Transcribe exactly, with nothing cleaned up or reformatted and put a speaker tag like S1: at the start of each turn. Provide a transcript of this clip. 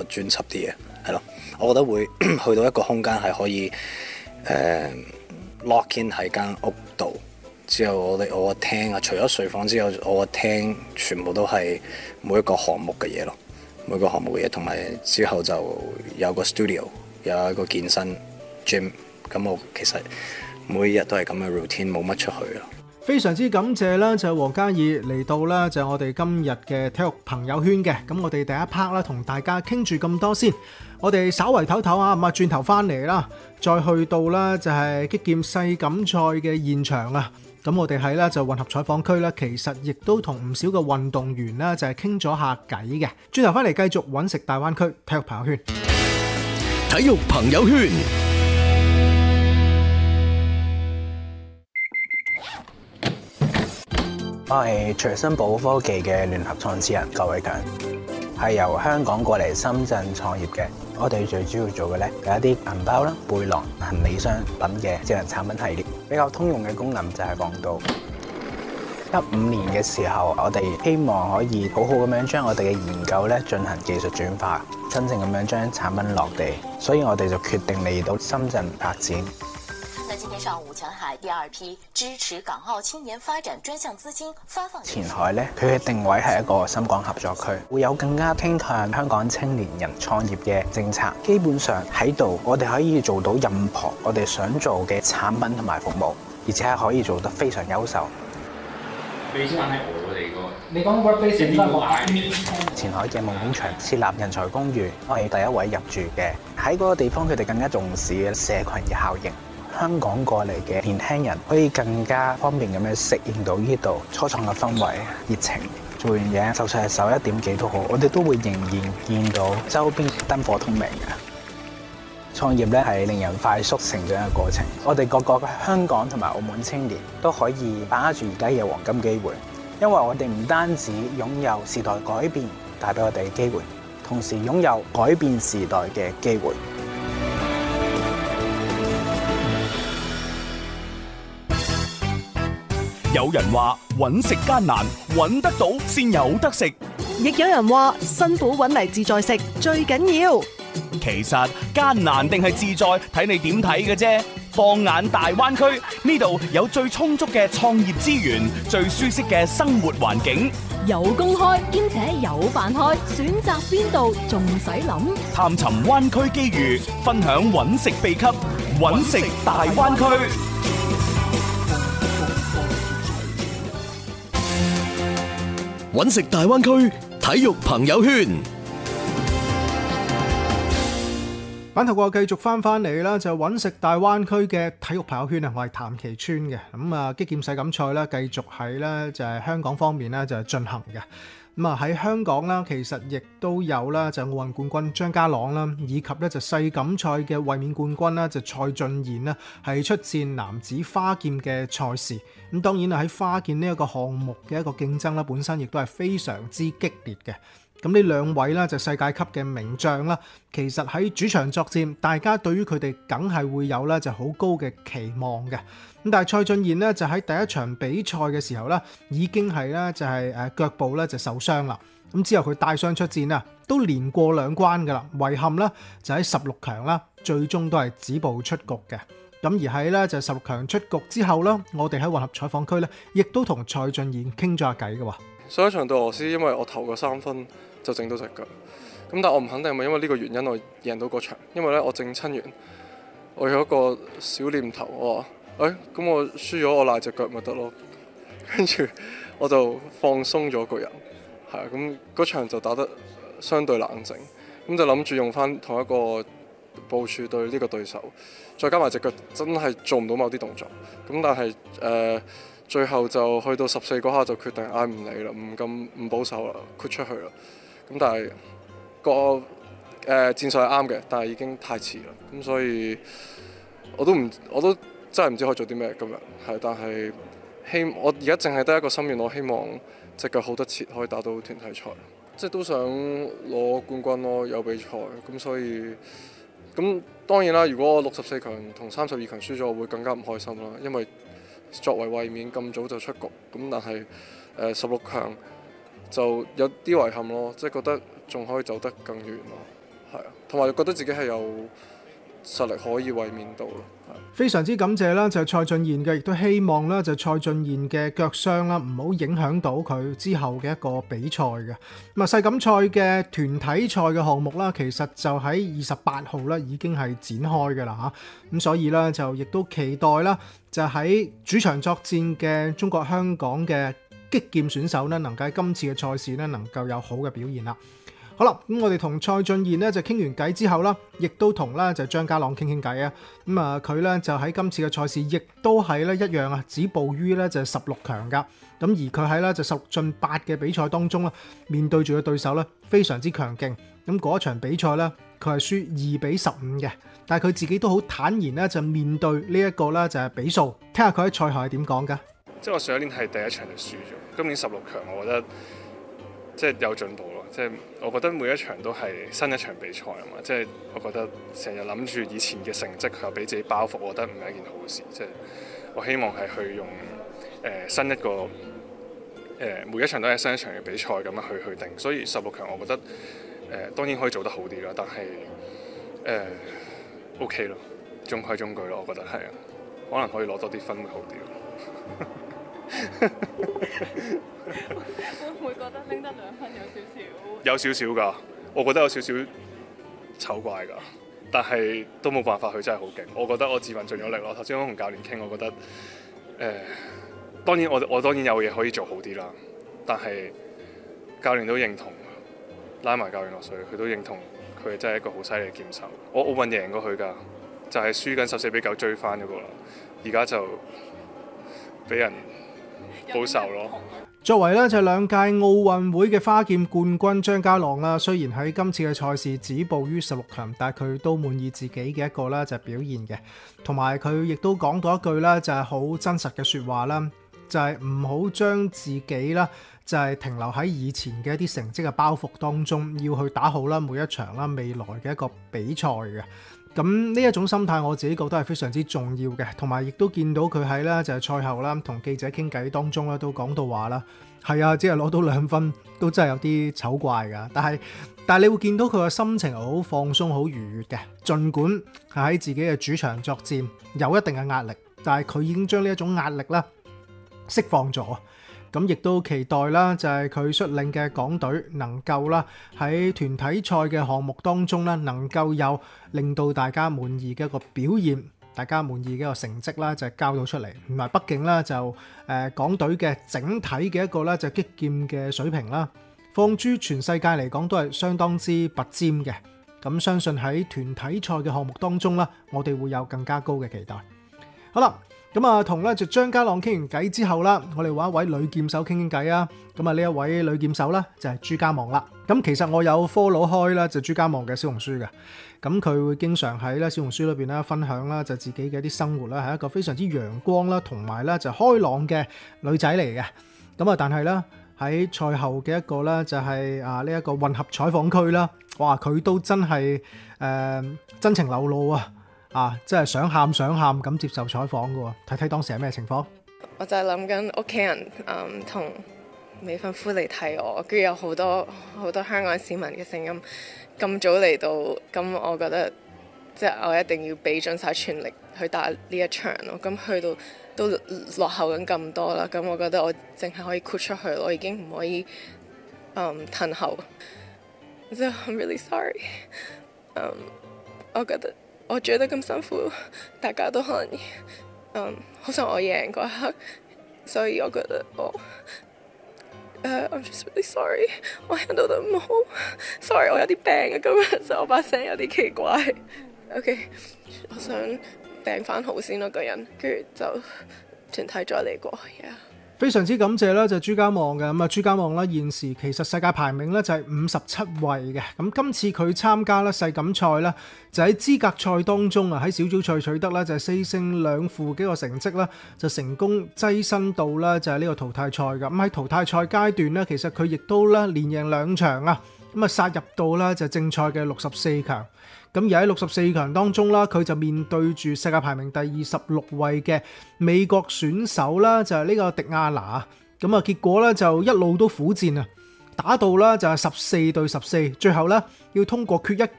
S1: 專輯啲嘢，係咯。我覺得會去到一個空間係可以誒、呃、lock in 喺間屋度。之後我哋我個廳啊，除咗睡房之後，我個廳全部都係每一個項目嘅嘢咯，每個項目嘅嘢，同埋之後就有個 studio， 有一個健身 gym， 咁我其實每日都係咁嘅 routine， 冇乜出去咯。
S2: 非常之感謝啦，就係黃嘉爾嚟到啦，就係我哋今日嘅體育朋友圈嘅。咁我哋第一 part 啦，同大家傾住咁多先，我哋稍為唞唞啊，咁啊轉頭翻嚟啦，再去到啦就係擊劍世錦賽嘅現場啊。咁我哋喺咧就混合採訪區咧，其實亦都同唔少嘅運動員咧就係傾咗下偈嘅。轉頭翻嚟繼續揾食大灣區體育朋友圈。
S3: 體育朋友圈。
S4: 我係隨身寶科技嘅聯合創始人郭偉強，係由香港過嚟深圳創業嘅。我哋最主要做嘅咧有一啲銀包啦、背囊、行李箱等嘅智能產品系列。比較通用嘅功能就係防盜。一五年嘅時候，我哋希望可以好好咁樣將我哋嘅研究咧進行技術轉化，真正咁樣將產品落地。所以我哋就決定嚟到深圳發展。
S5: 那今天上午，前海第二批支持港澳青年發展專項資金發放。
S4: 前海咧，佢嘅定位係一個深港合作區，會有更加傾向香港青年人創業嘅政策。基本上喺度，我哋可以做到任何我哋想做嘅產品同埋服務，而且係可以做得非常優秀。
S6: 飛翻喺我哋個，
S2: 你講 workplace 點解？
S4: 前海嘅夢工場設立人才公寓，我係第一位入住嘅。喺嗰個地方，佢哋更加重視嘅社群嘅效應。香港過嚟嘅年輕人可以更加方便咁樣適應到呢度初創嘅氛圍、熱情。做完嘢，就算係十一點幾都好，我哋都會仍然見到周邊燈火通明嘅。創業咧係令人快速成長嘅過程。我哋各個嘅香港同埋澳門青年都可以把握住而家嘅黃金機會，因為我哋唔單止擁有時代改變帶俾我哋嘅機會，同時擁有改變時代嘅機會。
S3: 有人話揾食艱難，揾得到先有得食。
S7: 亦有人話辛苦揾嚟自在食最緊要。
S3: 其實艱難定係自在，睇你點睇嘅啫。放眼大灣區，呢度有最充足嘅創業資源，最舒適嘅生活環境，
S8: 有公開兼且有辦開，選擇邊度仲使諗？
S3: 探尋灣區機遇，分享揾食秘笈，揾食大灣區。揾食大灣區體育朋友圈。
S2: 版頭過繼續翻翻嚟啦，就揾食大灣區嘅體育朋友圈啊，我係譚其川嘅。咁啊，擊劍世錦賽咧，繼續喺咧就係香港方面咧就係進行嘅。咁啊喺香港啦，其實亦都有啦，就奧運冠軍張家朗啦，以及咧就世錦賽嘅衛冕冠軍啦，就蔡俊彥啦，係出戰男子花劍嘅賽事。咁當然啊喺花劍呢一個項目嘅一個競爭啦，本身亦都係非常之激烈嘅。咁呢兩位啦就世界級嘅名將啦，其實喺主場作戰，大家對於佢哋梗係會有咧就好高嘅期望嘅。咁但係蔡俊彥呢，就喺第一場比賽嘅時候咧，已經係咧就係誒腳部咧就受傷啦。咁之後佢帶傷出戰啊，都連過兩關噶啦，遺憾啦就喺十六強啦，最終都係止步出局嘅。咁而喺咧就十六強出局之後啦，我哋喺混合採訪區咧，亦都同蔡俊彥傾咗下偈嘅喎。
S9: 上一場對俄羅斯，因為我投個三分就整到隻腳，咁但係我唔肯定係咪因為呢個原因我贏到嗰場，因為咧我整親完，我有一個小念頭，我話誒咁我輸咗我賴隻腳咪得咯，跟住我就放鬆咗個人，係啊，咁嗰場就打得相對冷靜，咁就諗住用翻同一個部署對呢個對手，再加埋隻腳真係做唔到某啲動作，咁但係誒。呃最後就去到十四嗰下就決定唉唔理啦，唔咁唔保守啦，豁出去啦。咁但係個誒、呃、戰術係啱嘅，但係已經太遲啦。咁所以我都唔我都真係唔知可以做啲咩今日係，但係希我而家淨係得一個心願，我希望隻腳好得切，可以打到團體賽，即係都想攞冠軍咯，有比賽咁，所以咁當然啦。如果我六十四強同三十二強輸咗，我會更加唔開心啦，因為作為衛冕咁早就出局，咁但係誒十六強就有啲遺憾咯，即係覺得仲可以走得更遠咯， 係啊，同埋覺得自己係有實力可以衛冕到咯。
S2: 非常之感謝啦，就係蔡俊彥嘅，亦都希望啦，就蔡俊彥嘅腳傷啦，唔好影響到佢之後嘅一個比賽嘅。咁啊，世錦賽嘅團體賽嘅項目啦，其實就喺二十八號啦，已經係展開嘅啦嚇。咁所以咧，就亦都期待啦，就喺主場作戰嘅中國香港嘅擊劍選手呢，能夠喺今次嘅賽事呢，能夠有好嘅表現啦。好啦，咁我哋同蔡俊彥咧就傾完偈之後啦，亦都同咧就張家朗傾傾偈啊。咁啊，佢咧就喺今次嘅賽事，亦都係咧一樣啊，止步於咧就係十六強噶。咁而佢喺咧就十六進八嘅比賽當中啦，面對住嘅對手咧非常之強勁。咁嗰一場比賽咧，佢係輸二比十五嘅，但係佢自己都好坦然咧就面對呢一個咧就係比數。聽下佢喺賽後係點講噶？
S9: 即係我上一年係第一場就輸咗，今年十六強，我覺得即係有進步咯。即係我覺得每一場都係新一場比賽啊嘛，即係我覺得成日諗住以前嘅成績又俾自己包袱，我覺得唔係一件好事。即係我希望係去用誒、呃、新一個誒、呃、每一場都係新一場嘅比賽咁樣去去定，所以十六強我覺得誒、呃、當然可以做得好啲啦，但係誒、呃、OK 咯，中規中矩咯，我覺得係啊，可能可以攞多啲分會好啲咯。
S10: 會唔會覺得拎得兩分有少少？
S9: 有少少㗎，我覺得有少少醜怪㗎，但係都冇辦法，佢真係好勁。我覺得我自問盡咗力咯。頭先我同教練傾，我覺得誒、呃，當然我我當然有嘢可以做好啲啦，但係教練都認同，拉埋教練落水，佢都認同佢真係一個好犀利嘅劍手。我奧運贏過佢㗎，就係、是、輸緊十四比九追翻嗰個啦，而家就俾人報仇咯。
S2: 作為咧就兩屆奧運會嘅花劍冠軍張家朗啦，雖然喺今次嘅賽事止步於十六強，但係佢都滿意自己嘅一個咧就係表現嘅，同埋佢亦都講到一句咧就係好真實嘅說話啦，就係唔好將自己啦就係停留喺以前嘅一啲成績嘅包袱當中，要去打好啦每一場啦未來嘅一個比賽嘅。咁呢一種心態我自己覺得係非常之重要嘅，同埋亦都見到佢喺咧就係賽後啦同記者傾偈當中咧都講到話啦，係啊，只係攞到兩分都真係有啲醜怪噶，但係但係你會見到佢嘅心情好放鬆好愉悅嘅，儘管係喺自己嘅主場作戰有一定嘅壓力，但係佢已經將呢一種壓力啦釋放咗。咁亦都期待啦，就係佢率領嘅港隊能夠啦喺團體賽嘅項目當中啦，能夠有令到大家滿意嘅一個表現，大家滿意嘅一個成績啦，就係交到出嚟。同埋畢竟啦，就誒港隊嘅整體嘅一個咧就擊劍嘅水平啦，放諸全世界嚟講都係相當之拔尖嘅。咁相信喺團體賽嘅項目當中啦，我哋會有更加高嘅期待。好啦。咁啊，同咧就張家朗傾完偈之後啦，我哋揾一位女劍手傾傾偈啊。咁啊，呢一位女劍手咧就係朱家望啦。咁其實我有 follow 開啦，就朱家望嘅小紅書嘅。咁佢會經常喺咧小紅書裏邊咧分享啦，就自己嘅一啲生活啦，係一個非常之陽光啦，同埋咧就開朗嘅女仔嚟嘅。咁啊，但係咧喺賽後嘅一個咧就係啊呢一個混合採訪區啦，哇！佢都真係誒、呃、真情流露啊！啊！真係想喊想喊咁接受採訪嘅喎，睇睇當時係咩情況？
S10: 我就係諗緊屋企人嗯同未婚夫嚟睇我，跟住有好多好多香港市民嘅聲音咁早嚟到，咁我覺得即係我一定要俾盡晒全力去打呢一場咯。咁去到都落後緊咁多啦，咁我覺得我淨係可以豁出去，我已經唔可以嗯褪後。即係 I'm really sorry。嗯，我覺得。我追得咁辛苦，大家都可能嗯好想我贏嗰一刻，所以我覺得我誒、uh, I'm just really sorry， 我 handle 得唔好 ，sorry 我有啲病啊，咁所以我把聲有啲奇怪。OK， 我想病返好先咯，個人，跟住就團體再嚟過。Yeah.
S2: 非常之感謝啦，就係朱家望嘅。咁啊，朱家望啦，現時其實世界排名咧就係五十七位嘅。咁今次佢參加咧世錦賽咧，就喺資格賽當中啊，喺小組賽取得咧就係四勝兩負嘅一個成績啦，就成功躋身到啦就係呢個淘汰賽嘅。咁喺淘汰賽階段咧，其實佢亦都咧連贏兩場啊，咁啊殺入到啦就正賽嘅六十四強。咁而喺六十四強當中啦，佢就面對住世界排名第二十六位嘅美國選手啦，就係呢個迪亞拿。咁啊，結果咧就一路都苦戰啊，打到啦就係十四對十四，最後咧要通過缺一